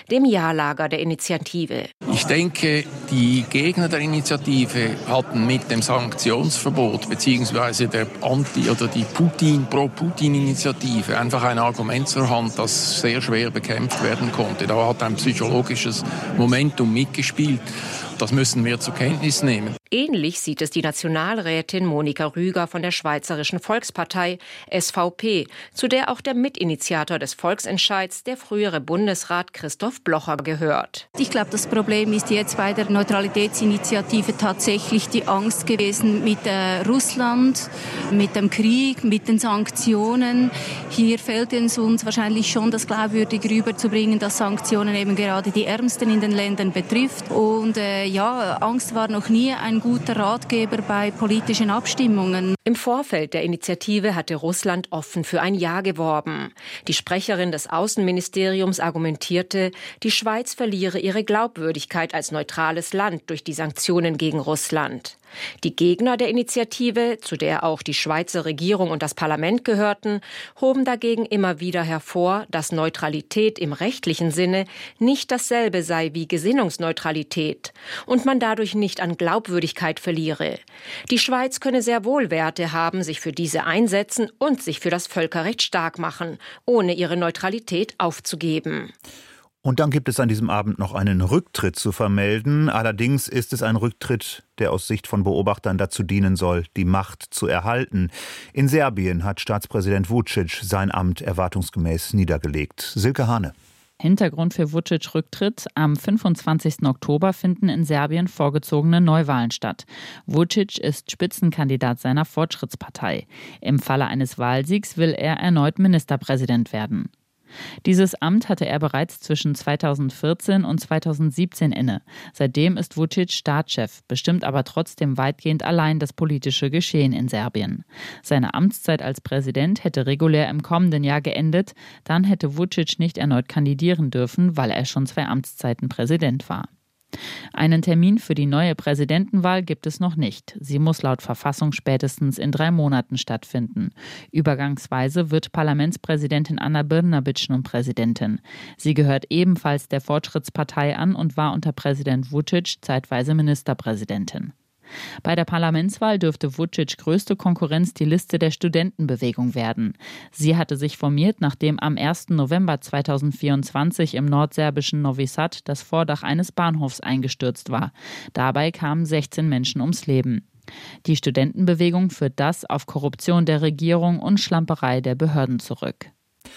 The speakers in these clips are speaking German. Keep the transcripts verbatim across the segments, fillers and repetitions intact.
dem Ja-Lager der Initiative. Ich denke, die Gegner der Initiative hatten mit dem Sanktionsverbot bzw. der Anti- oder die Putin, Pro-Putin-Initiative einfach ein Argument zur Hand, das sehr schwer bekämpft werden konnte. Da hat ein psychologisches Momentum mitgespielt. Das müssen wir zur Kenntnis nehmen. Ähnlich sieht es die Nationalrätin Monika Rüger von der Schweizerischen Volkspartei S V P, zu der auch der Mitinitiator des Volksentscheids, der frühere Bundesrat Christoph Blocher, gehört. Ich glaube, das Problem ist jetzt bei der Neutralitätsinitiative tatsächlich die Angst gewesen mit äh, Russland, mit dem Krieg, mit den Sanktionen. Hier fehlt es uns wahrscheinlich schon, das glaubwürdig rüberzubringen, dass Sanktionen eben gerade die Ärmsten in den Ländern betrifft. Und äh, ja, Angst war noch nie ein guter Ratgeber bei politischen Abstimmungen. Im Vorfeld der Initiative hatte Russland offen für ein Ja geworben. Die Sprecherin des Außenministeriums argumentierte, die Schweiz verliere ihre Glaubwürdigkeit als neutrales Land durch die Sanktionen gegen Russland. Die Gegner der Initiative, zu der auch die Schweizer Regierung und das Parlament gehörten, hoben dagegen immer wieder hervor, dass Neutralität im rechtlichen Sinne nicht dasselbe sei wie Gesinnungsneutralität und man dadurch nicht an Glaubwürdigkeit verliere. Die Schweiz könne sehr wohl Werte haben, sich für diese einsetzen und sich für das Völkerrecht stark machen, ohne ihre Neutralität aufzugeben. Und dann gibt es an diesem Abend noch einen Rücktritt zu vermelden. Allerdings ist es ein Rücktritt, der aus Sicht von Beobachtern dazu dienen soll, die Macht zu erhalten. In Serbien hat Staatspräsident Vučić sein Amt erwartungsgemäß niedergelegt. Silke Hane. Hintergrund für Vučić Rücktritt: Am fünfundzwanzigsten Oktober finden in Serbien vorgezogene Neuwahlen statt. Vučić ist Spitzenkandidat seiner Fortschrittspartei. Im Falle eines Wahlsiegs will er erneut Ministerpräsident werden. Dieses Amt hatte er bereits zwischen zweitausendvierzehn und zweitausendsiebzehn inne. Seitdem ist Vučić Staatschef, bestimmt aber trotzdem weitgehend allein das politische Geschehen in Serbien. Seine Amtszeit als Präsident hätte regulär im kommenden Jahr geendet. Dann hätte Vučić nicht erneut kandidieren dürfen, weil er schon zwei Amtszeiten Präsident war. Einen Termin für die neue Präsidentenwahl gibt es noch nicht. Sie muss laut Verfassung spätestens in drei Monaten stattfinden. Übergangsweise wird Parlamentspräsidentin Ana Brnabić nun Präsidentin. Sie gehört ebenfalls der Fortschrittspartei an und war unter Präsident Vučić zeitweise Ministerpräsidentin. Bei der Parlamentswahl dürfte Vučić größte Konkurrenz die Liste der Studentenbewegung werden. Sie hatte sich formiert, nachdem am ersten November zweitausendvierundzwanzig im nordserbischen Novi Sad das Vordach eines Bahnhofs eingestürzt war. Dabei kamen sechzehn Menschen ums Leben. Die Studentenbewegung führt das auf Korruption der Regierung und Schlamperei der Behörden zurück.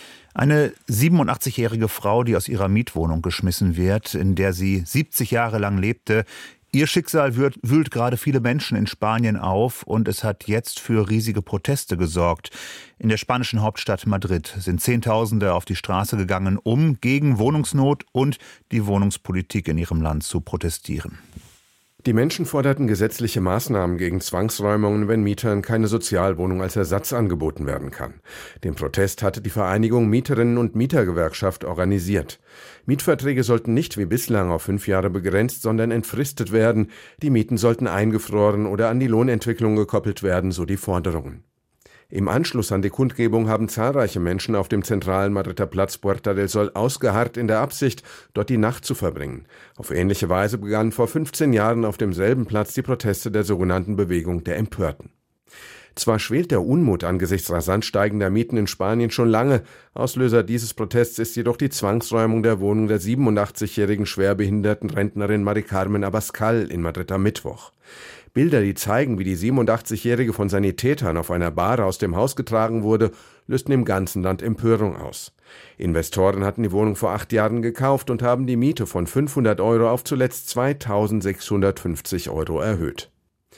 Eine siebenundachtzigjährige Frau, die aus ihrer Mietwohnung geschmissen wird, in der sie siebzig Jahre lang lebte. Ihr Schicksal wühlt, wühlt gerade viele Menschen in Spanien auf und es hat jetzt für riesige Proteste gesorgt. In der spanischen Hauptstadt Madrid sind Zehntausende auf die Straße gegangen, um gegen Wohnungsnot und die Wohnungspolitik in ihrem Land zu protestieren. Die Menschen forderten gesetzliche Maßnahmen gegen Zwangsräumungen, wenn Mietern keine Sozialwohnung als Ersatz angeboten werden kann. Den Protest hatte die Vereinigung Mieterinnen- und Mietergewerkschaft organisiert. Mietverträge sollten nicht wie bislang auf fünf Jahre begrenzt, sondern entfristet werden. Die Mieten sollten eingefroren oder an die Lohnentwicklung gekoppelt werden, so die Forderungen. Im Anschluss an die Kundgebung haben zahlreiche Menschen auf dem zentralen Madrider Platz Puerta del Sol ausgeharrt in der Absicht, dort die Nacht zu verbringen. Auf ähnliche Weise begannen vor fünfzehn Jahren auf demselben Platz die Proteste der sogenannten Bewegung der Empörten. Zwar schwelt der Unmut angesichts rasant steigender Mieten in Spanien schon lange. Auslöser dieses Protests ist jedoch die Zwangsräumung der Wohnung der siebenundachtzigjährigen schwerbehinderten Rentnerin Mari Carmen Abascal in Madrid am Mittwoch. Bilder, die zeigen, wie die siebenundachtzigjährige von Sanitätern auf einer Bahre aus dem Haus getragen wurde, lösten im ganzen Land Empörung aus. Investoren hatten die Wohnung vor acht Jahren gekauft und haben die Miete von fünfhundert Euro auf zuletzt zweitausendsechshundertfünfzig Euro erhöht.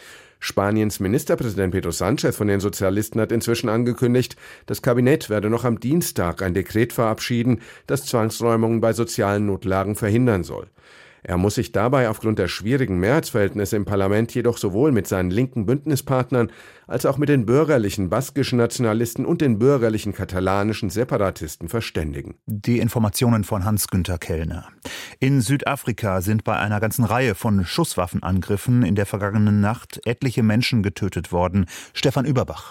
Spaniens Ministerpräsident Pedro Sánchez von den Sozialisten hat inzwischen angekündigt, das Kabinett werde noch am Dienstag ein Dekret verabschieden, das Zwangsräumungen bei sozialen Notlagen verhindern soll. Er muss sich dabei aufgrund der schwierigen Mehrheitsverhältnisse im Parlament jedoch sowohl mit seinen linken Bündnispartnern als auch mit den bürgerlichen baskischen Nationalisten und den bürgerlichen katalanischen Separatisten verständigen. Die Informationen von Hans-Günther Kellner. In Südafrika sind bei einer ganzen Reihe von Schusswaffenangriffen in der vergangenen Nacht etliche Menschen getötet worden. Stefan Überbach.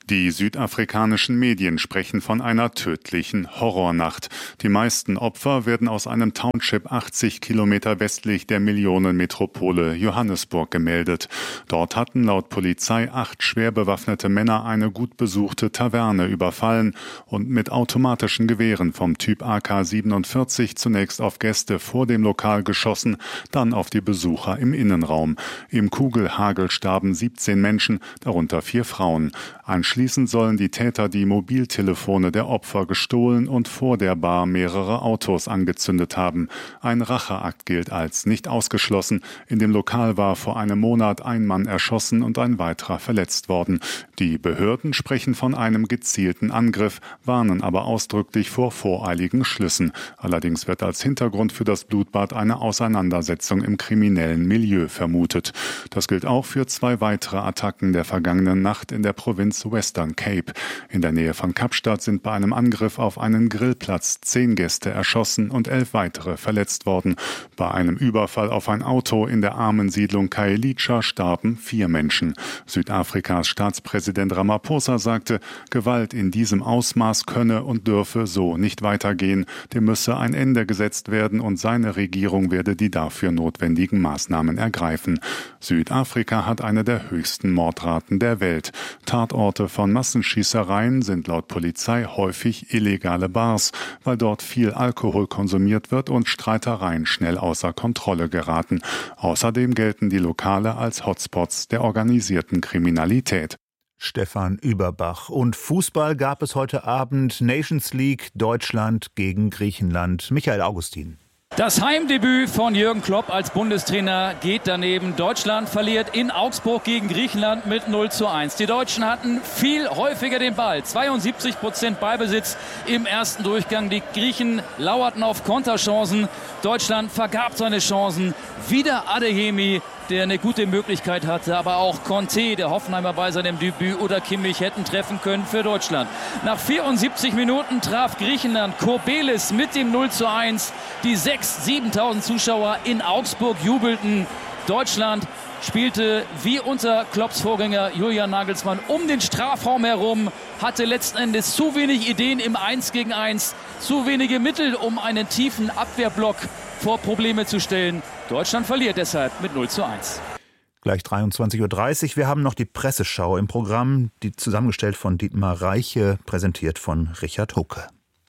Die südafrikanischen Medien sprechen von einer tödlichen Horrornacht. Die meisten Opfer werden aus einem Township achtzig Kilometer westlich der Millionenmetropole Johannesburg gemeldet. Dort hatten laut Polizei acht schwer bewaffnete Männer eine gut besuchte Taverne überfallen und mit automatischen Gewehren vom Typ A K siebenundvierzig zunächst auf Gäste vor dem Lokal geschossen, dann auf die Besucher im Innenraum. Im Kugelhagel starben siebzehn Menschen, darunter vier Frauen. Anschließend sollen die Täter die Mobiltelefone der Opfer gestohlen und vor der Bar mehrere Autos angezündet haben. Ein Racheakt gilt als nicht ausgeschlossen. In dem Lokal war vor einem Monat ein Mann erschossen und ein weiterer verletzt worden. Die Behörden sprechen von einem gezielten Angriff, warnen aber ausdrücklich vor voreiligen Schlüssen. Allerdings wird als Hintergrund für das Blutbad eine Auseinandersetzung im kriminellen Milieu vermutet. Das gilt auch für zwei weitere Attacken der vergangenen Nacht in der Provinz Western Cape. In der Nähe von Kapstadt sind bei einem Angriff auf einen Grillplatz zehn Gäste erschossen und elf weitere verletzt worden. Bei einem Überfall auf ein Auto in der armen Siedlung Khayelitsha starben vier Menschen. Südafrikas Staatspräsident Ramaphosa sagte, Gewalt in diesem Ausmaß könne und dürfe so nicht weitergehen. Dem müsse ein Ende gesetzt werden und seine Regierung werde die dafür notwendigen Maßnahmen ergreifen. Südafrika hat eine der höchsten Mordraten der Welt. Tatorte von Massenschießereien sind laut Polizei häufig illegale Bars, weil dort viel Alkohol konsumiert wird und Streitereien schnell außer Kontrolle geraten. Außerdem gelten die Lokale als Hotspots der organisierten Kriminalität. Stefan Überbach. Und Fußball gab es heute Abend. Nations League, Deutschland gegen Griechenland. Michael Augustin. Das Heimdebüt von Jürgen Klopp als Bundestrainer geht daneben. Deutschland verliert in Augsburg gegen Griechenland mit null zu eins. Die Deutschen hatten viel häufiger den Ball. zweiundsiebzig Prozent Ballbesitz im ersten Durchgang. Die Griechen lauerten auf Konterchancen. Deutschland vergab seine Chancen. Wieder Adeyemi, der eine gute Möglichkeit hatte, aber auch Conte, der Hoffenheimer bei seinem Debüt, oder Kimmich hätten treffen können für Deutschland. Nach vierundsiebzig Minuten traf Griechenland. Kobelis mit dem null zu eins. Die sechstausend, siebentausend Zuschauer in Augsburg jubelten. Deutschland spielte wie unter Klopps Vorgänger Julian Nagelsmann um den Strafraum herum, hatte letzten Endes zu wenig Ideen im eins gegen eins, zu wenige Mittel, um einen tiefen Abwehrblock vor Probleme zu stellen. Deutschland verliert deshalb mit null zu eins. Gleich dreiundzwanzig Uhr dreißig. Wir haben noch die Presseschau im Programm, die zusammengestellt von Dietmar Reiche, präsentiert von Richard Hucke.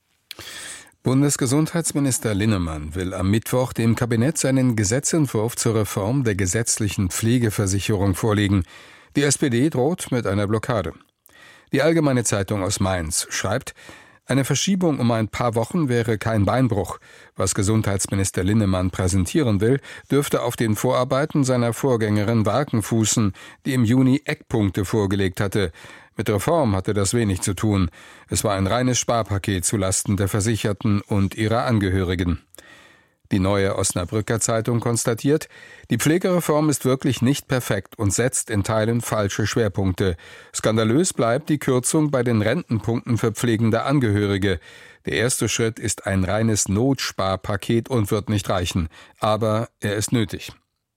Bundesgesundheitsminister Linnemann will am Mittwoch dem Kabinett seinen Gesetzentwurf zur Reform der gesetzlichen Pflegeversicherung vorlegen. Die S P D droht mit einer Blockade. Die Allgemeine Zeitung aus Mainz schreibt, eine Verschiebung um ein paar Wochen wäre kein Beinbruch. Was Gesundheitsminister Linnemann präsentieren will, dürfte auf den Vorarbeiten seiner Vorgängerin Warken fußen, die im Juni Eckpunkte vorgelegt hatte. Mit Reform hatte das wenig zu tun. Es war ein reines Sparpaket zulasten der Versicherten und ihrer Angehörigen. Die Neue Osnabrücker Zeitung konstatiert, die Pflegereform ist wirklich nicht perfekt und setzt in Teilen falsche Schwerpunkte. Skandalös bleibt die Kürzung bei den Rentenpunkten für pflegende Angehörige. Der erste Schritt ist ein reines Notsparpaket und wird nicht reichen. Aber er ist nötig.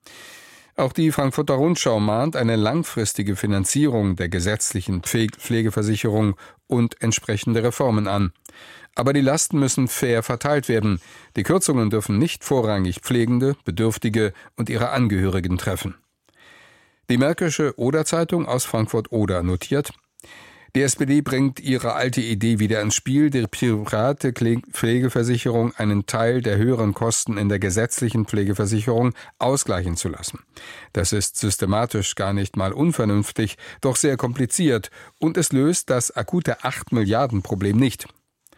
Auch die Frankfurter Rundschau mahnt eine langfristige Finanzierung der gesetzlichen Pflegeversicherung und entsprechende Reformen an. Aber die Lasten müssen fair verteilt werden. Die Kürzungen dürfen nicht vorrangig Pflegende, Bedürftige und ihre Angehörigen treffen. Die Märkische Oder-Zeitung aus Frankfurt-Oder notiert, die S P D bringt ihre alte Idee wieder ins Spiel, die private Pflegeversicherung einen Teil der höheren Kosten in der gesetzlichen Pflegeversicherung ausgleichen zu lassen. Das ist systematisch gar nicht mal unvernünftig, doch sehr kompliziert und es löst das akute acht Milliarden Problem nicht.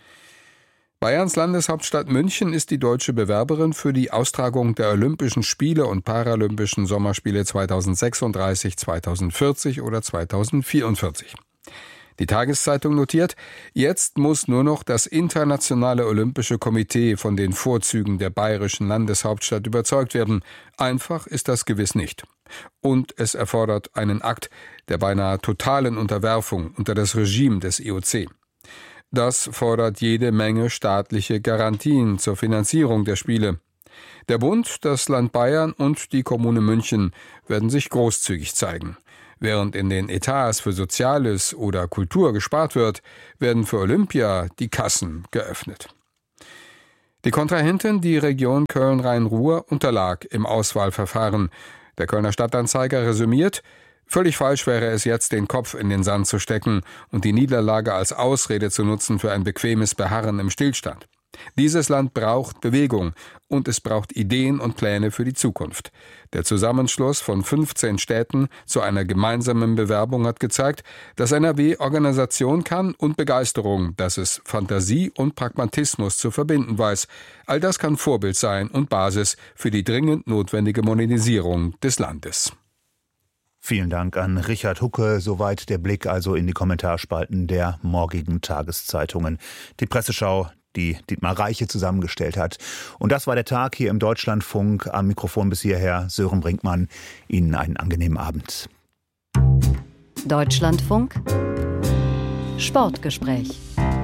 Bayerns Landeshauptstadt München ist die deutsche Bewerberin für die Austragung der Olympischen Spiele und Paralympischen Sommerspiele zweitausendsechsunddreißig, zweitausendvierzig oder zweitausendvierundvierzig. Die Tageszeitung notiert, jetzt muss nur noch das Internationale Olympische Komitee von den Vorzügen der bayerischen Landeshauptstadt überzeugt werden. Einfach ist das gewiss nicht. Und es erfordert einen Akt der beinahe totalen Unterwerfung unter das Regime des I O C. Das fordert jede Menge staatliche Garantien zur Finanzierung der Spiele. Der Bund, das Land Bayern und die Kommune München werden sich großzügig zeigen. Während in den Etats für Soziales oder Kultur gespart wird, werden für Olympia die Kassen geöffnet. Die Kontrahentin, die Region Köln-Rhein-Ruhr, unterlag im Auswahlverfahren. Der Kölner Stadtanzeiger resümiert: Völlig falsch wäre es jetzt, den Kopf in den Sand zu stecken und die Niederlage als Ausrede zu nutzen für ein bequemes Beharren im Stillstand. Dieses Land braucht Bewegung und es braucht Ideen und Pläne für die Zukunft. Der Zusammenschluss von fünfzehn Städten zu einer gemeinsamen Bewerbung hat gezeigt, dass N R W Organisation kann und Begeisterung, dass es Fantasie und Pragmatismus zu verbinden weiß. All das kann Vorbild sein und Basis für die dringend notwendige Modernisierung des Landes. Vielen Dank an Richard Hucke. Soweit der Blick also in die Kommentarspalten der morgigen Tageszeitungen. Die Presseschau, die Dietmar Reiche zusammengestellt hat. Und das war der Tag hier im Deutschlandfunk. Am Mikrofon bis hierher Sören Brinkmann. Ihnen einen angenehmen Abend. Deutschlandfunk Sportgespräch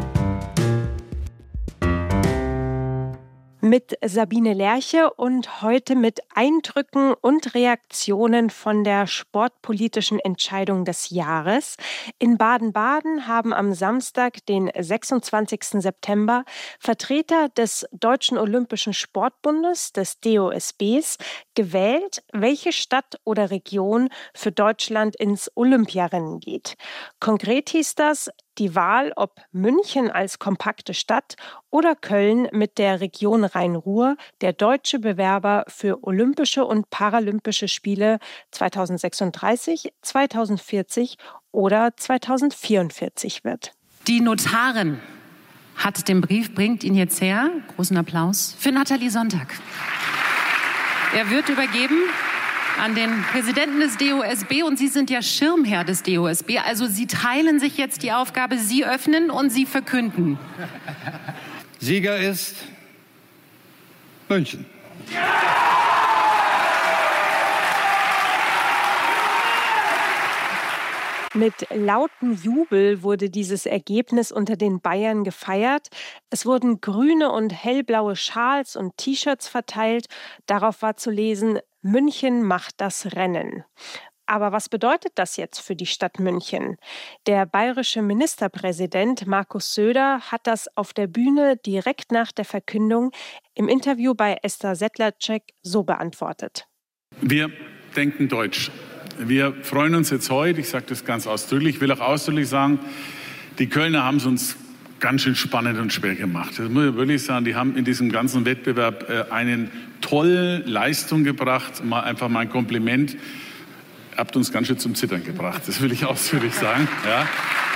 mit Sabine Lerche und heute mit Eindrücken und Reaktionen von der sportpolitischen Entscheidung des Jahres. In Baden-Baden haben am Samstag, den sechsundzwanzigsten September, Vertreter des Deutschen Olympischen Sportbundes, des D O S Bs, gewählt, welche Stadt oder Region für Deutschland ins Olympiarennen geht. Konkret hieß das die Wahl, ob München als kompakte Stadt oder Köln mit der Region Rhein-Ruhr der deutsche Bewerber für Olympische und Paralympische Spiele zweitausendsechsunddreißig, zweitausendvierzig oder zweitausendvierundvierzig wird. Die Notarin hat den Brief, bringt ihn jetzt her. Großen Applaus für Nathalie Sonntag. Er wird übergeben an den Präsidenten des D O S B und Sie sind ja Schirmherr des D O S B. Also Sie teilen sich jetzt die Aufgabe, Sie öffnen und Sie verkünden. Sieger ist München. Mit lautem Jubel wurde dieses Ergebnis unter den Bayern gefeiert. Es wurden grüne und hellblaue Schals und T-Shirts verteilt. Darauf war zu lesen: München macht das Rennen. Aber was bedeutet das jetzt für die Stadt München? Der bayerische Ministerpräsident Markus Söder hat das auf der Bühne direkt nach der Verkündung im Interview bei Esther Sedlacek so beantwortet. Wir denken deutsch. Wir freuen uns jetzt heute, ich sage das ganz ausdrücklich, ich will auch ausdrücklich sagen, die Kölner haben es uns ganz schön spannend und schwer gemacht. Das muss ich wirklich sagen, die haben in diesem ganzen Wettbewerb äh, eine tolle Leistung gebracht. Mal einfach mal ein Kompliment. Ihr habt uns ganz schön zum Zittern gebracht, das will ich ausführlich sagen. Ja.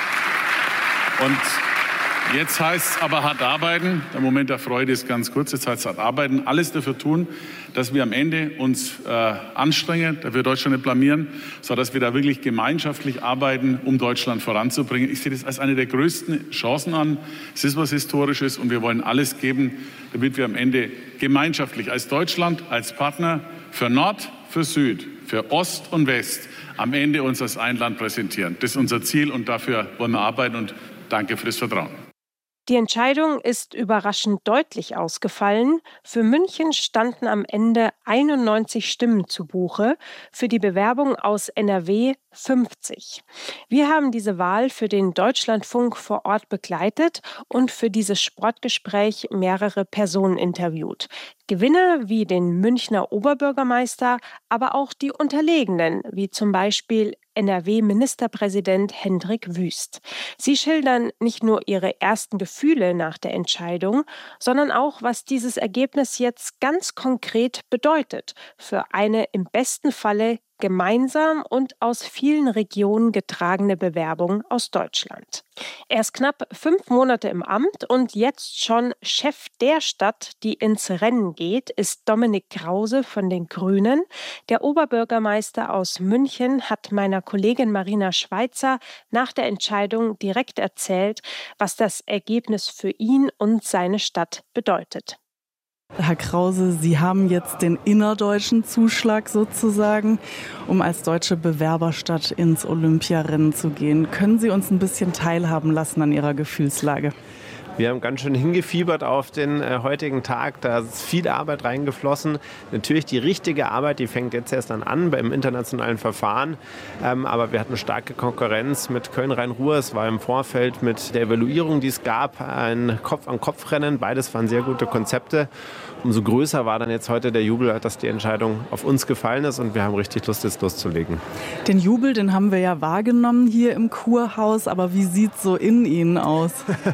Und jetzt heißt es aber hart arbeiten. Der Moment der Freude ist ganz kurz. Jetzt heißt es hart arbeiten. Alles dafür tun, dass wir am Ende uns äh, anstrengen, dass wir Deutschland nicht blamieren, sondern dass wir da wirklich gemeinschaftlich arbeiten, um Deutschland voranzubringen. Ich sehe das als eine der größten Chancen an. Es ist was Historisches und wir wollen alles geben, damit wir am Ende gemeinschaftlich als Deutschland, als Partner für Nord, für Süd, für Ost und West am Ende uns als ein Land präsentieren. Das ist unser Ziel und dafür wollen wir arbeiten und danke für das Vertrauen. Die Entscheidung ist überraschend deutlich ausgefallen. Für München standen am Ende einundneunzig Stimmen zu Buche, für die Bewerbung aus N R W fünfzig. Wir haben diese Wahl für den Deutschlandfunk vor Ort begleitet und für dieses Sportgespräch mehrere Personen interviewt. Gewinner wie den Münchner Oberbürgermeister, aber auch die Unterlegenen, wie zum Beispiel N R W-Ministerpräsident Hendrik Wüst. Sie schildern nicht nur ihre ersten Gefühle nach der Entscheidung, sondern auch, was dieses Ergebnis jetzt ganz konkret bedeutet für eine im besten Falle gemeinsam und aus vielen Regionen getragene Bewerbung aus Deutschland. Er ist knapp fünf Monate im Amt und jetzt schon Chef der Stadt, die ins Rennen geht, ist Dominik Krause von den Grünen. Der Oberbürgermeister aus München hat meiner Kollegin Marina Schweizer nach der Entscheidung direkt erzählt, was das Ergebnis für ihn und seine Stadt bedeutet. Herr Krause, Sie haben jetzt den innerdeutschen Zuschlag sozusagen, um als deutsche Bewerberstadt ins Olympiarennen zu gehen. Können Sie uns ein bisschen teilhaben lassen an Ihrer Gefühlslage? Wir haben ganz schön hingefiebert auf den äh, heutigen Tag. Da ist viel Arbeit reingeflossen. Natürlich die richtige Arbeit, die fängt jetzt erst dann an beim internationalen Verfahren. Ähm, aber wir hatten starke Konkurrenz mit Köln-Rhein-Ruhr. Es war im Vorfeld mit der Evaluierung, die es gab, ein Kopf-an-Kopf-Rennen. Beides waren sehr gute Konzepte. Umso größer war dann jetzt heute der Jubel, dass die Entscheidung auf uns gefallen ist und wir haben richtig Lust, jetzt loszulegen. Den Jubel, den haben wir ja wahrgenommen hier im Kurhaus, aber wie sieht es so in Ihnen aus?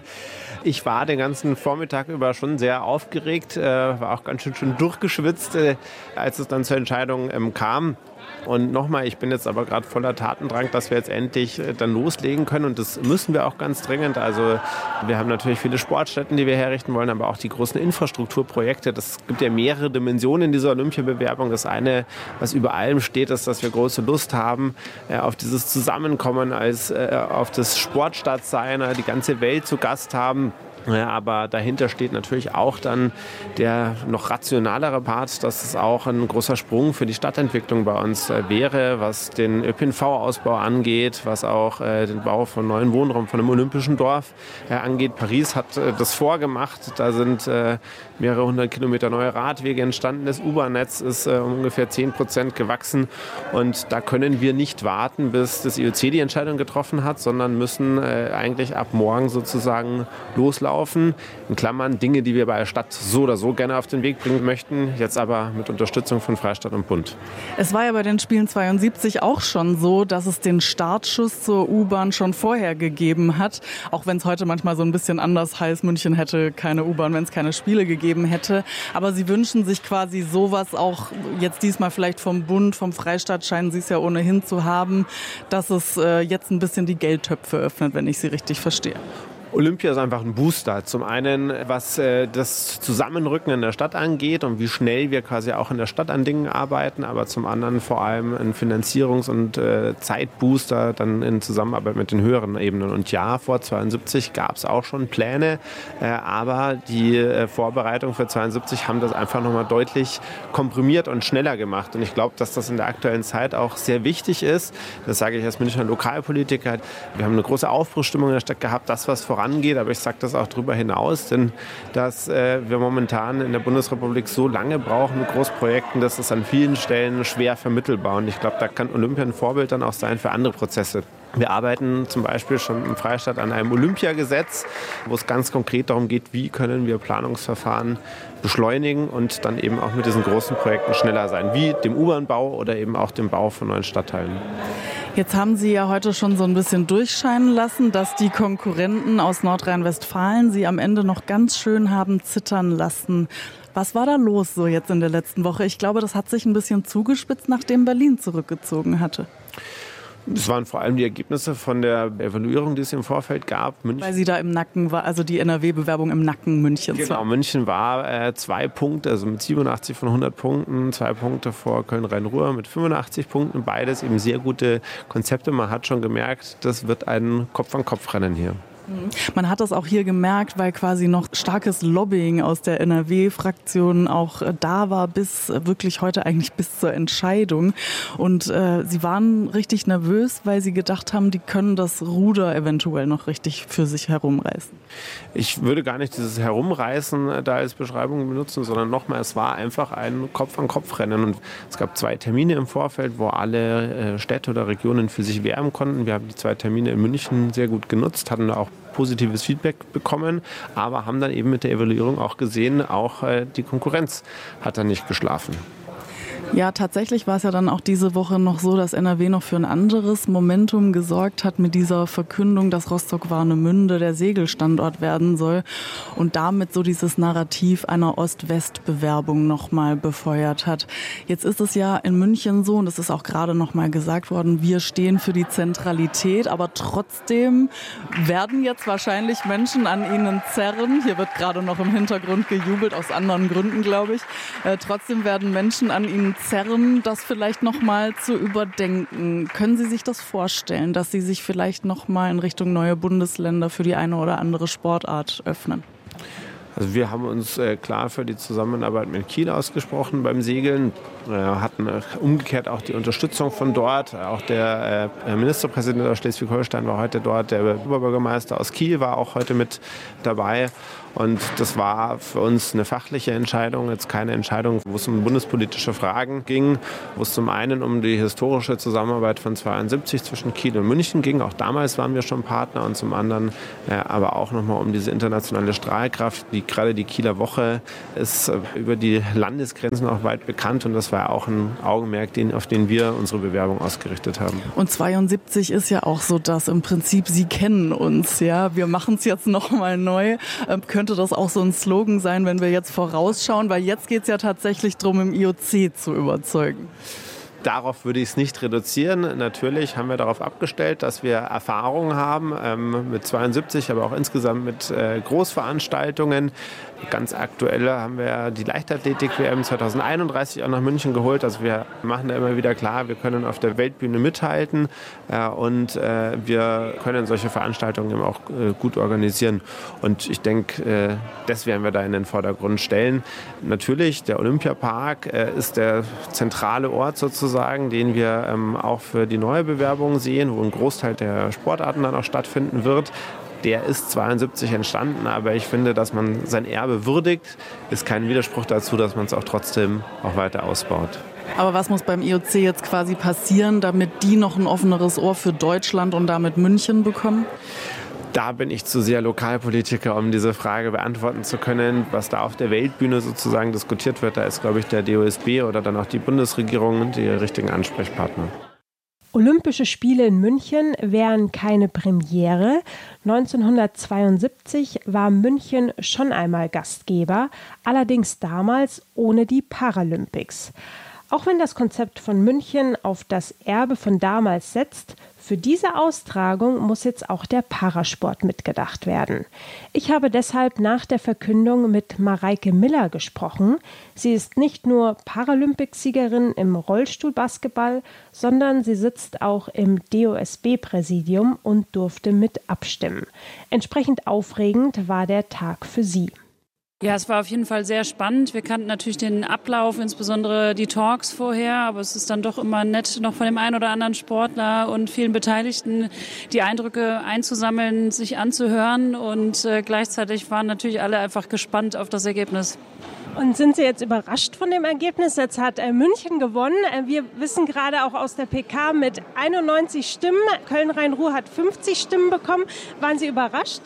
Ich war den ganzen Vormittag über schon sehr aufgeregt, äh, war auch ganz schön, schön durchgeschwitzt, äh, als es dann zur Entscheidung ähm, kam. Und nochmal, ich bin jetzt aber gerade voller Tatendrang, dass wir jetzt endlich äh, dann loslegen können. Und das müssen wir auch ganz dringend. Also wir haben natürlich viele Sportstätten, die wir herrichten wollen, aber auch die großen Infrastrukturprojekte. Das gibt ja mehrere Dimensionen in dieser Olympiabewerbung. Das eine, was über allem steht, ist, dass wir große Lust haben äh, auf dieses Zusammenkommen, als äh, auf das Sportstadtsein, äh, die ganze Welt zu Gast haben. Ja, aber dahinter steht natürlich auch dann der noch rationalere Part, dass es auch ein großer Sprung für die Stadtentwicklung bei uns äh, wäre, was den Ö P N V-Ausbau angeht, was auch äh, den Bau von neuen Wohnraum von einem olympischen Dorf äh, angeht. Paris hat äh, das vorgemacht. Da sind äh, mehrere hundert Kilometer neue Radwege entstanden. Das U-Bahn-Netz ist äh, um ungefähr zehn Prozent gewachsen. Und da können wir nicht warten, bis das I O C die Entscheidung getroffen hat, sondern müssen äh, eigentlich ab morgen sozusagen loslaufen. In Klammern Dinge, die wir bei der Stadt so oder so gerne auf den Weg bringen möchten, jetzt aber mit Unterstützung von Freistaat und Bund. Es war ja bei den Spielen zweiundsiebzig auch schon so, dass es den Startschuss zur U-Bahn schon vorher gegeben hat. Auch wenn es heute manchmal so ein bisschen anders heißt, München hätte keine U-Bahn, wenn es keine Spiele gegeben hätte. Aber Sie wünschen sich quasi sowas auch jetzt diesmal vielleicht vom Bund, vom Freistaat scheinen Sie es ja ohnehin zu haben, dass es äh, jetzt ein bisschen die Geldtöpfe öffnet, wenn ich Sie richtig verstehe. Olympia ist einfach ein Booster. Zum einen, was äh, das Zusammenrücken in der Stadt angeht und wie schnell wir quasi auch in der Stadt an Dingen arbeiten, aber zum anderen vor allem ein Finanzierungs- und äh, Zeitbooster dann in Zusammenarbeit mit den höheren Ebenen. Und ja, vor zweiundsiebzig gab es auch schon Pläne, äh, aber die äh, Vorbereitungen für zweiundsiebzig haben das einfach nochmal deutlich komprimiert und schneller gemacht. Und ich glaube, dass das in der aktuellen Zeit auch sehr wichtig ist. Das sage ich als Münchner Lokalpolitiker. Wir haben eine große Aufbruchsstimmung in der Stadt gehabt, das, was voran angeht, aber ich sage das auch darüber hinaus, denn dass äh, wir momentan in der Bundesrepublik so lange brauchen mit Großprojekten, dass es an vielen Stellen schwer vermittelbar und ich glaube, da kann Olympia ein Vorbild dann auch sein für andere Prozesse. Wir arbeiten zum Beispiel schon im Freistaat an einem Olympiagesetz, wo es ganz konkret darum geht, wie können wir Planungsverfahren beschleunigen und dann eben auch mit diesen großen Projekten schneller sein, wie dem U-Bahn-Bau oder eben auch dem Bau von neuen Stadtteilen. Jetzt haben Sie ja heute schon so ein bisschen durchscheinen lassen, dass die Konkurrenten aus Nordrhein-Westfalen Sie am Ende noch ganz schön haben zittern lassen. Was war da los so jetzt in der letzten Woche? Ich glaube, das hat sich ein bisschen zugespitzt, nachdem Berlin zurückgezogen hatte. Das waren vor allem die Ergebnisse von der Evaluierung, die es im Vorfeld gab. München, weil sie da im Nacken war, also die N R W-Bewerbung im Nacken Münchens. Genau, war. München war äh, zwei Punkte, also mit siebenundachtzig von hundert Punkten, zwei Punkte vor Köln-Rhein-Ruhr mit fünfundachtzig Punkten. Beides eben sehr gute Konzepte. Man hat schon gemerkt, das wird ein Kopf-an-Kopf-Rennen hier. Man hat das auch hier gemerkt, weil quasi noch starkes Lobbying aus der N R W-Fraktion auch da war, bis wirklich heute eigentlich bis zur Entscheidung. Und äh, sie waren richtig nervös, weil sie gedacht haben, die können das Ruder eventuell noch richtig für sich herumreißen. Ich würde gar nicht dieses Herumreißen da als Beschreibung benutzen, sondern nochmal, es war einfach ein Kopf-an-Kopf-Rennen. Und es gab zwei Termine im Vorfeld, wo alle Städte oder Regionen für sich werben konnten. Wir haben die zwei Termine in München sehr gut genutzt, hatten da auch positives Feedback bekommen, aber haben dann eben mit der Evaluierung auch gesehen, auch äh, die Konkurrenz hat dann nicht geschlafen. Ja, tatsächlich war es ja dann auch diese Woche noch so, dass N R W noch für ein anderes Momentum gesorgt hat mit dieser Verkündung, dass Rostock-Warnemünde der Segelstandort werden soll und damit so dieses Narrativ einer Ost-West-Bewerbung nochmal befeuert hat. Jetzt ist es ja in München so, und es ist auch gerade nochmal gesagt worden, wir stehen für die Zentralität, aber trotzdem werden jetzt wahrscheinlich Menschen an ihnen zerren. Hier wird gerade noch im Hintergrund gejubelt, aus anderen Gründen, glaube ich. Äh, trotzdem werden Menschen an ihnen zerren, das vielleicht noch mal zu überdenken. Können Sie sich das vorstellen, dass Sie sich vielleicht noch mal in Richtung neue Bundesländer für die eine oder andere Sportart öffnen? Also wir haben uns äh, klar für die Zusammenarbeit mit Kiel ausgesprochen beim Segeln. Wir hatten äh, umgekehrt auch die Unterstützung von dort. Auch der äh, Ministerpräsident aus Schleswig-Holstein war heute dort. Der Oberbürgermeister aus Kiel war auch heute mit dabei. Und das war für uns eine fachliche Entscheidung, jetzt keine Entscheidung, wo es um bundespolitische Fragen ging, wo es zum einen um die historische Zusammenarbeit von zweiundsiebzig zwischen Kiel und München ging. Auch damals waren wir schon Partner. Und zum anderen äh, aber auch nochmal um diese internationale Strahlkraft. Die, gerade die Kieler Woche ist äh, über die Landesgrenzen auch weit bekannt. Und das war auch ein Augenmerk, den, auf den wir unsere Bewerbung ausgerichtet haben. Und zweiundsiebzig ist ja auch so, dass im Prinzip Sie kennen uns. Ja, wir machen es jetzt nochmal neu. Ähm, könnte das auch so ein Slogan sein, wenn wir jetzt vorausschauen? Weil jetzt geht es ja tatsächlich darum, im I O C zu überzeugen. Darauf würde ich es nicht reduzieren. Natürlich haben wir darauf abgestellt, dass wir Erfahrung haben ähm, mit zweiundsiebzig, aber auch insgesamt mit äh, Großveranstaltungen. Ganz aktuell haben wir die Leichtathletik-W M zweitausendeinunddreißig auch nach München geholt. Also wir machen da immer wieder klar, wir können auf der Weltbühne mithalten äh, und äh, wir können solche Veranstaltungen eben auch äh, gut organisieren. Und ich denke, äh, das werden wir da in den Vordergrund stellen. Natürlich, der Olympiapark äh, ist der zentrale Ort sozusagen, den wir ähm, auch für die neue Bewerbung sehen, wo ein Großteil der Sportarten dann auch stattfinden wird. Der ist zweiundsiebzig entstanden, aber ich finde, dass man sein Erbe würdigt, ist kein Widerspruch dazu, dass man es auch trotzdem auch weiter ausbaut. Aber was muss beim I O C jetzt quasi passieren, damit die noch ein offeneres Ohr für Deutschland und damit München bekommen? Da bin ich zu sehr Lokalpolitiker, um diese Frage beantworten zu können. Was da auf der Weltbühne sozusagen diskutiert wird, da ist, glaube ich, der D O S B oder dann auch die Bundesregierung die richtigen Ansprechpartner. Olympische Spiele in München wären keine Premiere. neunzehnhundertzweiundsiebzig war München schon einmal Gastgeber, allerdings damals ohne die Paralympics. Auch wenn das Konzept von München auf das Erbe von damals setzt, für diese Austragung muss jetzt auch der Parasport mitgedacht werden. Ich habe deshalb nach der Verkündung mit Mareike Miller gesprochen. Sie ist nicht nur Paralympicsiegerin im Rollstuhlbasketball, sondern sie sitzt auch im D O S B-Präsidium und durfte mit abstimmen. Entsprechend aufregend war der Tag für sie. Ja, es war auf jeden Fall sehr spannend. Wir kannten natürlich den Ablauf, insbesondere die Talks vorher, aber es ist dann doch immer nett, noch von dem einen oder anderen Sportler und vielen Beteiligten die Eindrücke einzusammeln, sich anzuhören und äh, gleichzeitig waren natürlich alle einfach gespannt auf das Ergebnis. Und sind Sie jetzt überrascht von dem Ergebnis? Jetzt hat äh, München gewonnen. Äh, wir wissen gerade auch aus der P K mit einundneunzig Stimmen. Köln-Rhein-Ruhr hat fünfzig Stimmen bekommen. Waren Sie überrascht?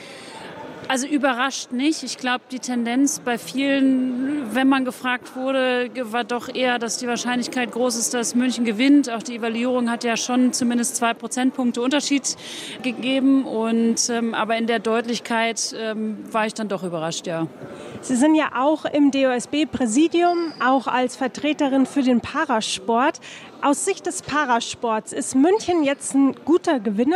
Also überrascht nicht. Ich glaube, die Tendenz bei vielen, wenn man gefragt wurde, war doch eher, dass die Wahrscheinlichkeit groß ist, dass München gewinnt. Auch die Evaluierung hat ja schon zumindest zwei Prozentpunkte Unterschied gegeben. Und, ähm, aber in der Deutlichkeit ähm, war ich dann doch überrascht, ja. Sie sind ja auch im D O S B-Präsidium, auch als Vertreterin für den Parasport. Aus Sicht des Parasports, ist München jetzt ein guter Gewinner?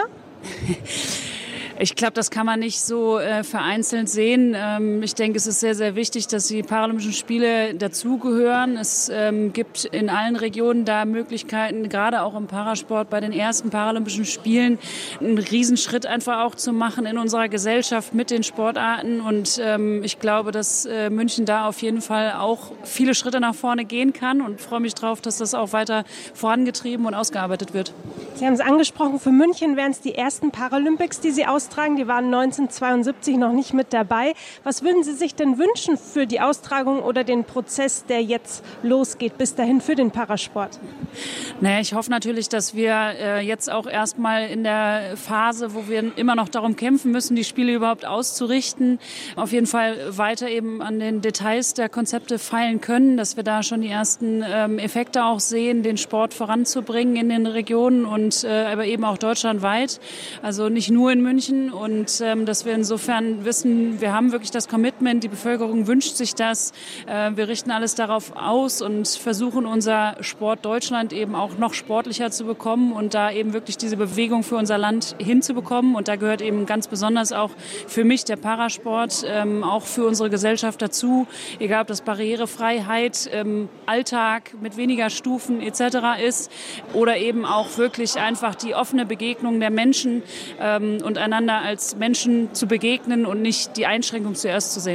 Ich glaube, das kann man nicht so äh, vereinzelt sehen. Ähm, ich denke, es ist sehr, sehr wichtig, dass die Paralympischen Spiele dazugehören. Es ähm, gibt in allen Regionen da Möglichkeiten, gerade auch im Parasport bei den ersten Paralympischen Spielen, einen Riesenschritt einfach auch zu machen in unserer Gesellschaft mit den Sportarten. Und ähm, ich glaube, dass äh, München da auf jeden Fall auch viele Schritte nach vorne gehen kann und freue mich drauf, dass das auch weiter vorangetrieben und ausgearbeitet wird. Sie haben es angesprochen, für München wären es die ersten Paralympics, die Sie austragen. Die waren neunzehnhundertzweiundsiebzig noch nicht mit dabei. Was würden Sie sich denn wünschen für die Austragung oder den Prozess, der jetzt losgeht, bis dahin für den Parasport? Naja, ich hoffe natürlich, dass wir äh, jetzt auch erstmal in der Phase, wo wir immer noch darum kämpfen müssen, die Spiele überhaupt auszurichten, auf jeden Fall weiter eben an den Details der Konzepte feilen können, dass wir da schon die ersten ähm, Effekte auch sehen, den Sport voranzubringen in den Regionen und äh, aber eben auch deutschlandweit. Also nicht nur in München. Und ähm, dass wir insofern wissen, wir haben wirklich das Commitment, die Bevölkerung wünscht sich das. Äh, wir richten alles darauf aus und versuchen unser Sport Deutschland eben auch noch sportlicher zu bekommen und da eben wirklich diese Bewegung für unser Land hinzubekommen. Und da gehört eben ganz besonders auch für mich der Parasport, ähm, auch für unsere Gesellschaft dazu. Egal, ob das Barrierefreiheit, ähm, Alltag mit weniger Stufen et cetera ist oder eben auch wirklich einfach die offene Begegnung der Menschen ähm, und einander als Menschen zu begegnen und nicht die Einschränkung zuerst zu sehen.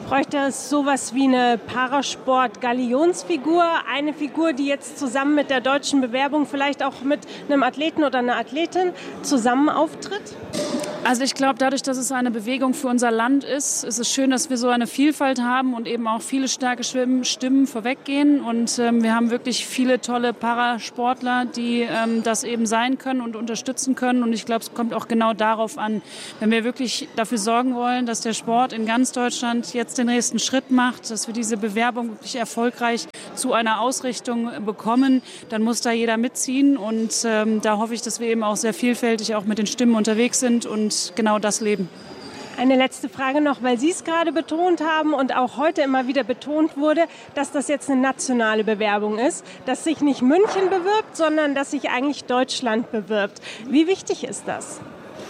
Bräuchte es sowas wie eine Parasport-Galionsfigur, eine Figur, die jetzt zusammen mit der deutschen Bewerbung vielleicht auch mit einem Athleten oder einer Athletin zusammen auftritt? Also ich glaube, dadurch, dass es eine Bewegung für unser Land ist, ist es schön, dass wir so eine Vielfalt haben und eben auch viele starke Stimmen vorweggehen. Und ähm, wir haben wirklich viele tolle Parasportler, die ähm, das eben sein können und unterstützen können. Und ich glaube, es kommt auch genau darauf an, wenn wir wirklich dafür sorgen wollen, dass der Sport in ganz Deutschland jetzt den nächsten Schritt macht, dass wir diese Bewerbung wirklich erfolgreich zu einer Ausrichtung bekommen, dann muss da jeder mitziehen. Und ähm, da hoffe ich, dass wir eben auch sehr vielfältig auch mit den Stimmen unterwegs sind und genau das leben. Eine letzte Frage noch, weil Sie es gerade betont haben und auch heute immer wieder betont wurde, dass das jetzt eine nationale Bewerbung ist, dass sich nicht München bewirbt, sondern dass sich eigentlich Deutschland bewirbt. Wie wichtig ist das?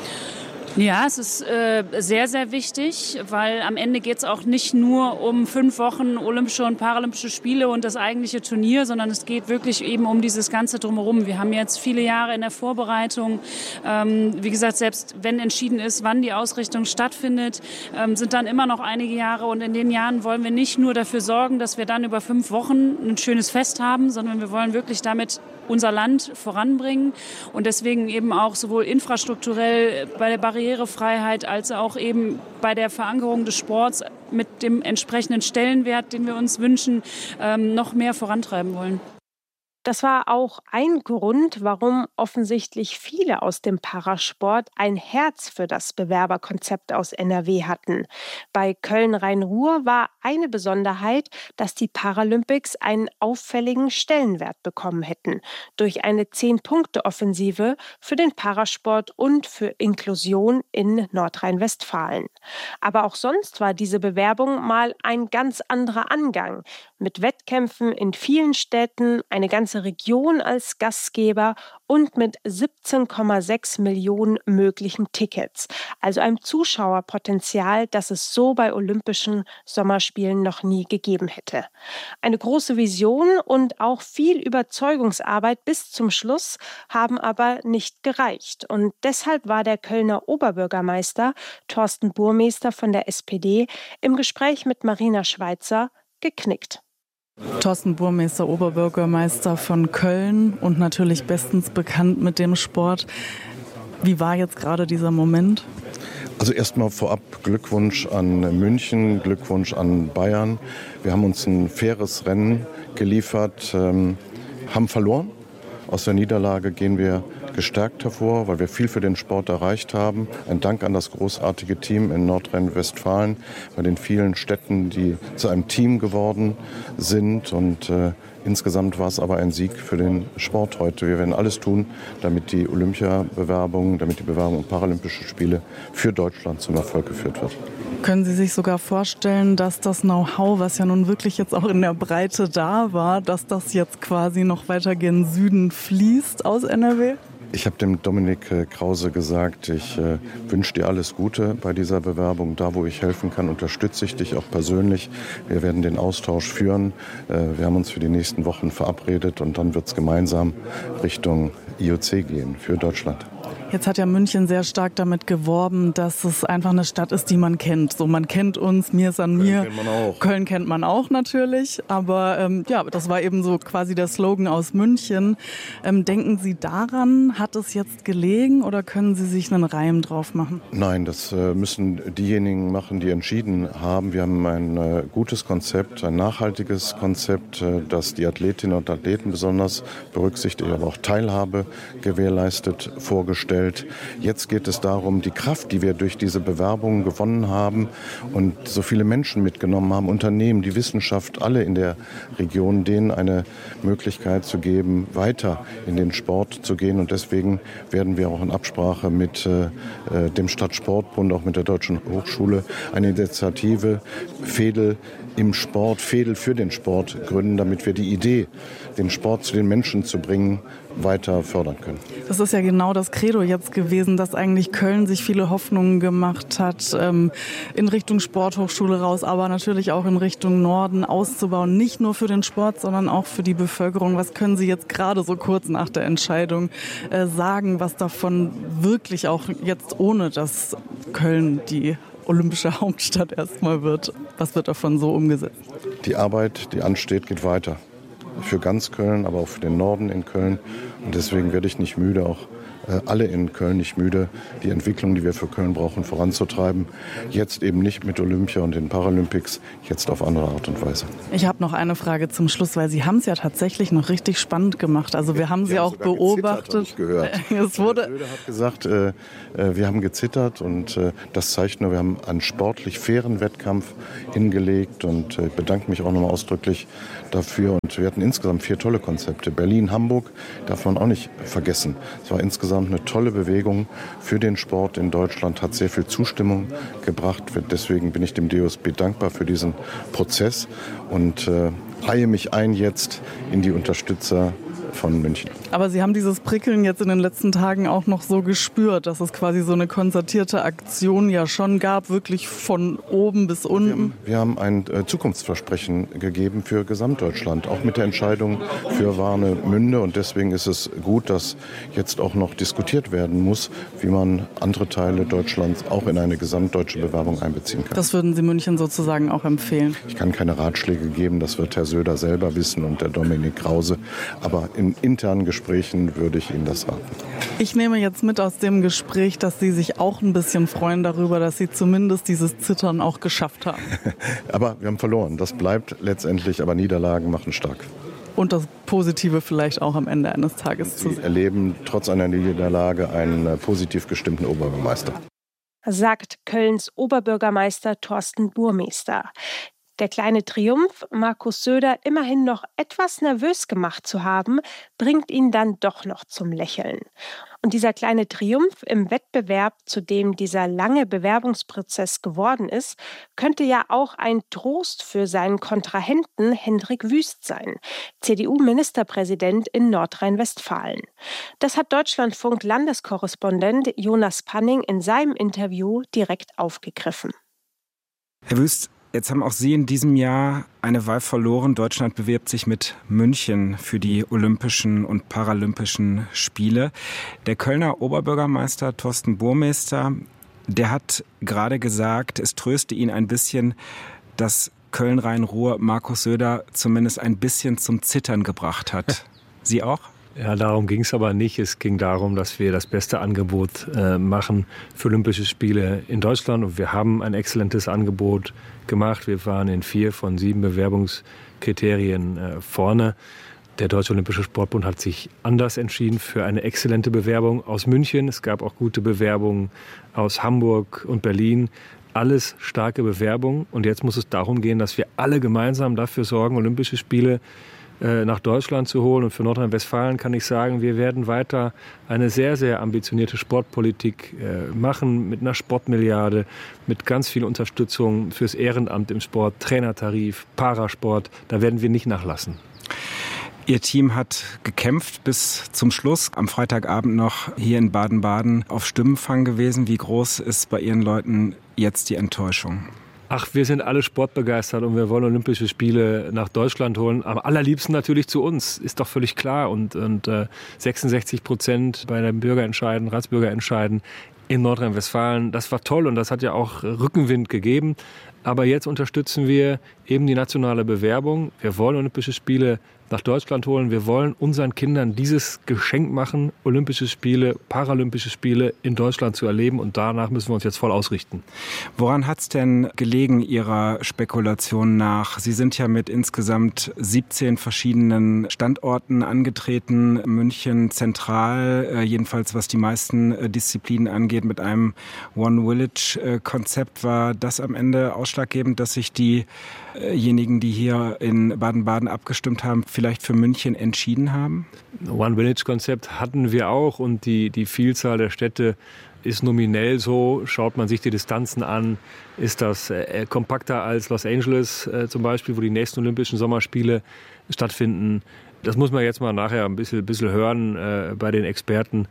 Ja, es ist äh, sehr, sehr wichtig, weil am Ende geht es auch nicht nur um fünf Wochen Olympische und Paralympische Spiele und das eigentliche Turnier, sondern es geht wirklich eben um dieses Ganze Drumherum. Wir haben jetzt viele Jahre in der Vorbereitung. Ähm, wie gesagt, selbst wenn entschieden ist, wann die Ausrichtung stattfindet, ähm, sind dann immer noch einige Jahre. Und in den Jahren wollen wir nicht nur dafür sorgen, dass wir dann über fünf Wochen ein schönes Fest haben, sondern wir wollen wirklich damit unser Land voranbringen und deswegen eben auch sowohl infrastrukturell bei der Barrierefreiheit als auch eben bei der Verankerung des Sports mit dem entsprechenden Stellenwert, den wir uns wünschen, noch mehr vorantreiben wollen. Das war auch ein Grund, warum offensichtlich viele aus dem Parasport ein Herz für das Bewerberkonzept aus N R W hatten. Bei Köln-Rhein-Ruhr war eine Besonderheit, dass die Paralympics einen auffälligen Stellenwert bekommen hätten durch eine Zehn-Punkte-Offensive für den Parasport und für Inklusion in Nordrhein-Westfalen. Aber auch sonst war diese Bewerbung mal ein ganz anderer Angang, mit Wettkämpfen in vielen Städten, eine ganze Region als Gastgeber und mit siebzehn Komma sechs Millionen möglichen Tickets. Also einem Zuschauerpotenzial, das es so bei Olympischen Sommerspielen noch nie gegeben hätte. Eine große Vision und auch viel Überzeugungsarbeit bis zum Schluss haben aber nicht gereicht. Und deshalb war der Kölner Oberbürgermeister Thorsten Burmester von der S P D im Gespräch mit Marina Schweizer geknickt. Thorsten Burmester, Oberbürgermeister von Köln und natürlich bestens bekannt mit dem Sport. Wie war jetzt gerade dieser Moment? Also erstmal vorab Glückwunsch an München, Glückwunsch an Bayern. Wir haben uns ein faires Rennen geliefert, ähm, haben verloren. Aus der Niederlage gehen wir gestärkt hervor, weil wir viel für den Sport erreicht haben. Ein Dank an das großartige Team in Nordrhein-Westfalen, bei den vielen Städten, die zu einem Team geworden sind. Und äh, insgesamt war es aber ein Sieg für den Sport heute. Wir werden alles tun, damit die Olympiabewerbung, damit die Bewerbung um Paralympische Spiele für Deutschland zum Erfolg geführt wird. Können Sie sich sogar vorstellen, dass das Know-how, was ja nun wirklich jetzt auch in der Breite da war, dass das jetzt quasi noch weiter gen Süden fließt aus N R W? Ich habe dem Dominik Krause gesagt, ich äh, wünsche dir alles Gute bei dieser Bewerbung. Da, wo ich helfen kann, unterstütze ich dich auch persönlich. Wir werden den Austausch führen. Äh, wir haben uns für die nächsten Wochen verabredet und dann wird es gemeinsam Richtung I O C gehen für Deutschland. Jetzt hat ja München sehr stark damit geworben, dass es einfach eine Stadt ist, die man kennt. So, man kennt uns, mir ist an mir. Köln kennt man auch. Köln kennt man auch natürlich. Aber ähm, ja, das war eben so quasi der Slogan aus München. Ähm, denken Sie daran, hat es jetzt gelegen oder können Sie sich einen Reim drauf machen? Nein, das äh, müssen diejenigen machen, die entschieden haben. Wir haben ein äh, gutes Konzept, ein nachhaltiges Konzept, äh, das die Athletinnen und Athleten besonders berücksichtigt, aber auch Teilhabe gewährleistet, vorgestellt. Jetzt geht es darum, die Kraft, die wir durch diese Bewerbungen gewonnen haben und so viele Menschen mitgenommen haben, Unternehmen, die Wissenschaft, alle in der Region, denen eine Möglichkeit zu geben, weiter in den Sport zu gehen. Und deswegen werden wir auch in Absprache mit äh, dem Stadtsportbund, auch mit der Deutschen Hochschule, eine Initiative Fedel im Sport, Fedel für den Sport gründen, damit wir die Idee, den Sport zu den Menschen zu bringen, weiter fördern können. Das ist ja genau das Credo jetzt gewesen, dass eigentlich Köln sich viele Hoffnungen gemacht hat, ähm, in Richtung Sporthochschule raus, aber natürlich auch in Richtung Norden auszubauen. Nicht nur für den Sport, sondern auch für die Bevölkerung. Was können Sie jetzt gerade so kurz nach der Entscheidung äh, sagen, was davon wirklich auch jetzt ohne, dass Köln die olympische Hauptstadt erstmal wird. Was wird davon so umgesetzt? Die Arbeit, die ansteht, geht weiter. Für ganz Köln, aber auch für den Norden in Köln. Und deswegen werde ich nicht müde, auch alle in Köln nicht müde, die Entwicklung, die wir für Köln brauchen, voranzutreiben. Jetzt eben nicht mit Olympia und den Paralympics, jetzt auf andere Art und Weise. Ich habe noch eine Frage zum Schluss, weil Sie haben es ja tatsächlich noch richtig spannend gemacht. Also wir haben Sie wir auch haben beobachtet. Gezittert, hab ich gehört. Es wurde Herr Söder hat gesagt, äh, wir haben gezittert und äh, das zeigt nur, wir haben einen sportlich fairen Wettkampf hingelegt und äh, bedanke mich auch nochmal ausdrücklich dafür. Und wir hatten insgesamt vier tolle Konzepte. Berlin, Hamburg darf man auch nicht vergessen. Es war insgesamt eine tolle Bewegung für den Sport in Deutschland, hat sehr viel Zustimmung gebracht. Deswegen bin ich dem D O S B dankbar für diesen Prozess und äh, reihe mich ein jetzt in die Unterstützer von München. Aber Sie haben dieses Prickeln jetzt in den letzten Tagen auch noch so gespürt, dass es quasi so eine konzertierte Aktion ja schon gab, wirklich von oben bis unten. Wir haben, wir haben ein äh, Zukunftsversprechen gegeben für Gesamtdeutschland, auch mit der Entscheidung für Warnemünde. Und deswegen ist es gut, dass jetzt auch noch diskutiert werden muss, wie man andere Teile Deutschlands auch in eine gesamtdeutsche Bewerbung einbeziehen kann. Das würden Sie München sozusagen auch empfehlen? Ich kann keine Ratschläge geben, das wird Herr Söder selber wissen und der Dominik Krause. Aber in internen Gesprächen würde ich Ihnen das raten. Ich nehme jetzt mit aus dem Gespräch, dass Sie sich auch ein bisschen freuen darüber, dass Sie zumindest dieses Zittern auch geschafft haben. Aber wir haben verloren. Das bleibt letztendlich, aber Niederlagen machen stark. Und das Positive vielleicht auch am Ende eines Tages zu sehen. Sie erleben trotz einer Niederlage einen positiv gestimmten Oberbürgermeister. Sagt Kölns Oberbürgermeister Thorsten Burmester. Der kleine Triumph, Markus Söder immerhin noch etwas nervös gemacht zu haben, bringt ihn dann doch noch zum Lächeln. Und dieser kleine Triumph im Wettbewerb, zu dem dieser lange Bewerbungsprozess geworden ist, könnte ja auch ein Trost für seinen Kontrahenten Hendrik Wüst sein, C D U-Ministerpräsident in Nordrhein-Westfalen. Das hat Deutschlandfunk-Landeskorrespondent Jonas Panning in seinem Interview direkt aufgegriffen. Herr Wüst, jetzt haben auch Sie in diesem Jahr eine Wahl verloren. Deutschland bewirbt sich mit München für die Olympischen und Paralympischen Spiele. Der Kölner Oberbürgermeister Thorsten Burmester, der hat gerade gesagt, es tröste ihn ein bisschen, dass Köln-Rhein-Ruhr Markus Söder zumindest ein bisschen zum Zittern gebracht hat. Sie auch? Ja, darum ging es aber nicht. Es ging darum, dass wir das beste Angebot äh, machen für Olympische Spiele in Deutschland. Und wir haben ein exzellentes Angebot gemacht. Wir waren in vier von sieben Bewerbungskriterien äh, vorne. Der Deutsche Olympische Sportbund hat sich anders entschieden für eine exzellente Bewerbung aus München. Es gab auch gute Bewerbungen aus Hamburg und Berlin. Alles starke Bewerbungen. Und jetzt muss es darum gehen, dass wir alle gemeinsam dafür sorgen, Olympische Spiele nach Deutschland zu holen. Und für Nordrhein-Westfalen kann ich sagen, wir werden weiter eine sehr, sehr ambitionierte Sportpolitik machen mit einer Sportmilliarde, mit ganz viel Unterstützung fürs Ehrenamt im Sport, Trainertarif, Parasport. Da werden wir nicht nachlassen. Ihr Team hat gekämpft bis zum Schluss. Am Freitagabend noch hier in Baden-Baden auf Stimmenfang gewesen. Wie groß ist bei Ihren Leuten jetzt die Enttäuschung? Ach, wir sind alle sportbegeistert und wir wollen Olympische Spiele nach Deutschland holen. Am allerliebsten natürlich zu uns, ist doch völlig klar. Und, und äh, sechsundsechzig Prozent bei den Bürgerentscheiden, Ratsbürgerentscheiden in Nordrhein-Westfalen, das war toll und das hat ja auch Rückenwind gegeben. Aber jetzt unterstützen wir eben die nationale Bewerbung. Wir wollen Olympische Spiele nach Deutschland holen. Wir wollen unseren Kindern dieses Geschenk machen, Olympische Spiele, Paralympische Spiele in Deutschland zu erleben. Und danach müssen wir uns jetzt voll ausrichten. Woran hat es denn gelegen Ihrer Spekulation nach? Sie sind ja mit insgesamt siebzehn verschiedenen Standorten angetreten. München zentral, jedenfalls was die meisten Disziplinen angeht, mit einem One-Village-Konzept. War das am Ende ausschlaggebend, dass sich diejenigen, die hier in Baden-Baden abgestimmt haben, vielleicht für München entschieden haben? One-Village-Konzept hatten wir auch und die, die Vielzahl der Städte ist nominell so. Schaut man sich die Distanzen an, ist das äh, kompakter als Los Angeles äh, zum Beispiel, wo die nächsten Olympischen Sommerspiele stattfinden. Das muss man jetzt mal nachher ein bisschen, bisschen hören äh, bei den Experten.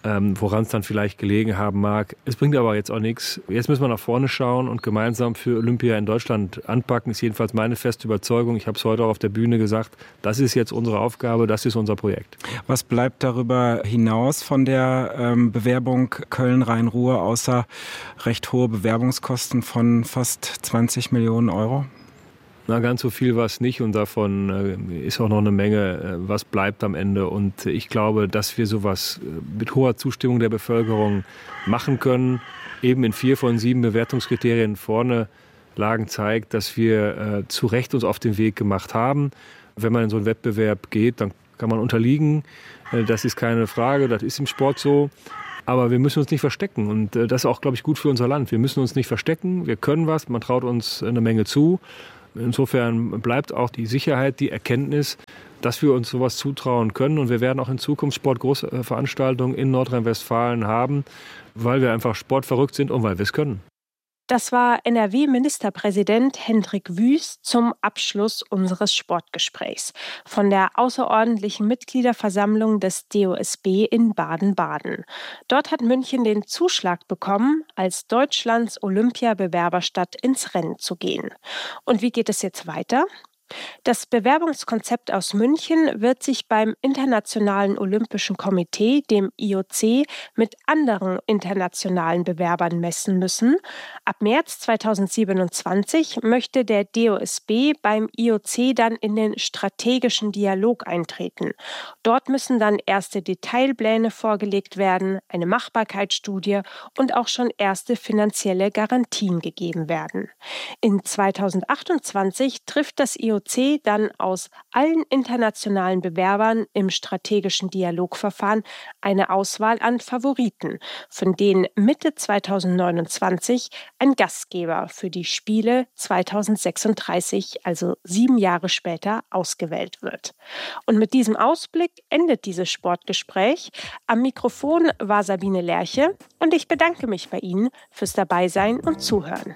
ähm, woran es dann vielleicht gelegen haben mag. Es bringt aber jetzt auch nichts. Jetzt müssen wir nach vorne schauen und gemeinsam für Olympia in Deutschland anpacken. Ist jedenfalls meine feste Überzeugung. Ich habe es heute auch auf der Bühne gesagt. Das ist jetzt unsere Aufgabe, das ist unser Projekt. Was bleibt darüber hinaus von der ähm, Bewerbung Köln-Rhein-Ruhr, außer recht hohe Bewerbungskosten von fast zwanzig Millionen Euro? Na, ganz so viel war es nicht und davon äh, ist auch noch eine Menge, äh, was bleibt am Ende. Und ich glaube, dass wir sowas äh, mit hoher Zustimmung der Bevölkerung machen können, eben in vier von sieben Bewertungskriterien vorne lagen, zeigt, dass wir äh, zu Recht uns auf den Weg gemacht haben. Wenn man in so einen Wettbewerb geht, dann kann man unterliegen. Äh, das ist keine Frage, das ist im Sport so. Aber wir müssen uns nicht verstecken und äh, das ist auch, glaube ich, gut für unser Land. Wir müssen uns nicht verstecken, wir können was, man traut uns eine Menge zu. Insofern bleibt auch die Sicherheit, die Erkenntnis, dass wir uns sowas zutrauen können. Und wir werden auch in Zukunft Sportgroßveranstaltungen in Nordrhein-Westfalen haben, weil wir einfach sportverrückt sind und weil wir es können. Das war N R W-Ministerpräsident Hendrik Wüst zum Abschluss unseres Sportgesprächs von der außerordentlichen Mitgliederversammlung des D O S B in Baden-Baden. Dort hat München den Zuschlag bekommen, als Deutschlands Olympiabewerberstadt ins Rennen zu gehen. Und wie geht es jetzt weiter? Das Bewerbungskonzept aus München wird sich beim Internationalen Olympischen Komitee, dem I O C, mit anderen internationalen Bewerbern messen müssen. Ab März zweitausendsiebenundzwanzig möchte der D O S B beim I O C dann in den strategischen Dialog eintreten. Dort müssen dann erste Detailpläne vorgelegt werden, eine Machbarkeitsstudie und auch schon erste finanzielle Garantien gegeben werden. In zweitausendachtundzwanzig trifft das I O C dann aus allen internationalen Bewerbern im strategischen Dialogverfahren eine Auswahl an Favoriten, von denen Mitte zweitausendneunundzwanzig ein Gastgeber für die Spiele zweitausendsechsunddreißig, also sieben Jahre später, ausgewählt wird. Und mit diesem Ausblick endet dieses Sportgespräch. Am Mikrofon war Sabine Lerche und ich bedanke mich bei Ihnen fürs Dabeisein und Zuhören.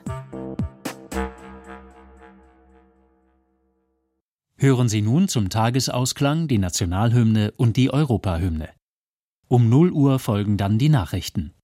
Hören Sie nun zum Tagesausklang die Nationalhymne und die Europahymne. Um null Uhr folgen dann die Nachrichten.